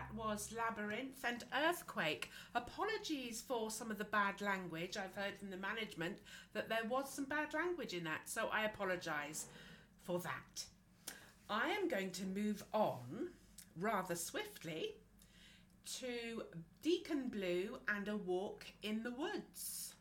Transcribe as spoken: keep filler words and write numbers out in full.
that was Labyrinth and Earthquake. Apologies for some of the bad language. I've heard from the management that there was some bad language in that, so I apologise for that. I am going to move on rather swiftly to Deacon Blue and A Walk in the Woods.